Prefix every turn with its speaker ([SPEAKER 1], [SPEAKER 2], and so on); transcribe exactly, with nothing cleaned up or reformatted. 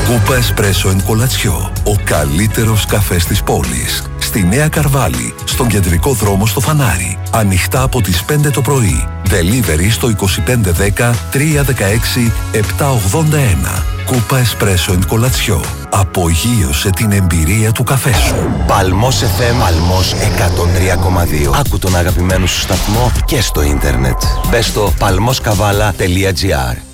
[SPEAKER 1] Κούπα Εσπρέσο εν Κολατσιό. Ο καλύτερος καφές της πόλης. Στη Νέα Καρβάλη, στον κεντρικό δρόμο στο Φανάρι. Ανοιχτά από τις πέντε το πρωί. Delivery στο είκοσι πέντε δέκα τριακόσια δεκαέξι επτακόσια ογδόντα ένα. Κούπα Εσπρέσο εν Κολατσιό. Απογείωσε την εμπειρία του καφέ σου.
[SPEAKER 2] Παλμός εφ εμ, Παλμός εκατόν τρία κόμμα δύο. Άκου τον αγαπημένο σου σταθμό και στο ίντερνετ. Μπες στο παλμός καβάλα τελεία τζι άρ.